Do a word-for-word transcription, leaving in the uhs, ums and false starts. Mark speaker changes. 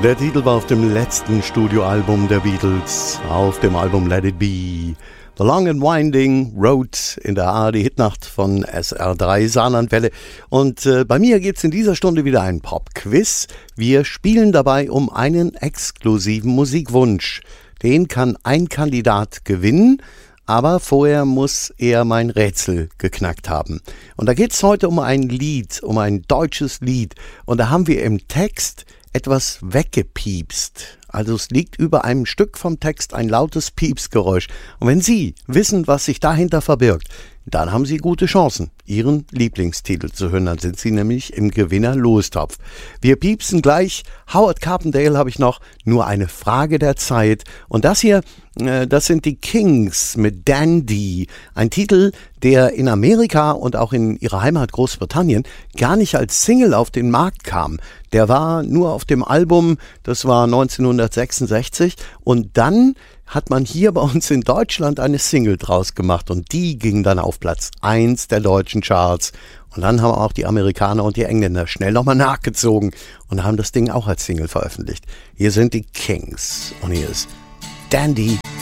Speaker 1: Der Titel war auf dem letzten Studioalbum der Beatles, auf dem Album Let It Be. The Long and Winding Road in der A R D-Hitnacht von S R drei Saarlandwelle. Und äh, bei mir gibt's in dieser Stunde wieder ein Pop-Quiz. Wir spielen dabei um einen exklusiven Musikwunsch. Den kann ein Kandidat gewinnen, aber vorher muss er mein Rätsel geknackt haben. Und da geht's heute um ein Lied, um ein deutsches Lied. Und da haben wir im Text etwas weggepiepst. Also es liegt über einem Stück vom Text ein lautes Piepsgeräusch. Und wenn Sie wissen, was sich dahinter verbirgt, dann haben Sie gute Chancen, Ihren Lieblingstitel zu hören. Dann sind Sie nämlich im Gewinner-Lostopf. Wir piepsen gleich. Howard Carpendale habe ich noch. Nur eine Frage der Zeit. Und das hier, äh, das sind die Kings mit Dandy. Ein Titel, der in Amerika und auch in ihrer Heimat Großbritannien gar nicht als Single auf den Markt kam. Der war nur auf dem Album, das war neunzehnhundertsechsundsechzig. Und dann hat man hier bei uns in Deutschland eine Single draus gemacht und die ging dann auf Platz eins der deutschen Charts. Und dann haben auch die Amerikaner und die Engländer schnell nochmal nachgezogen und haben das Ding auch als Single veröffentlicht. Hier sind die Kings und hier ist Dandy.